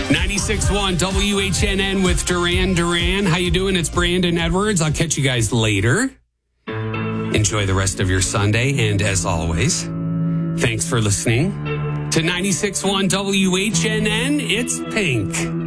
96.1 WHNN with Duran Duran. How you doing? It's Brandon Edwards. I'll catch you guys later. Enjoy the rest of your Sunday. And as always, thanks for listening to 96.1 WHNN. It's Pink.